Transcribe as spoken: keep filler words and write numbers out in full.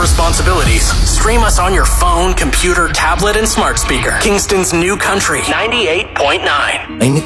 responsibilities. Stream us on your phone, computer, tablet, and smart speaker. Kingston's new country, ninety-eight point nine.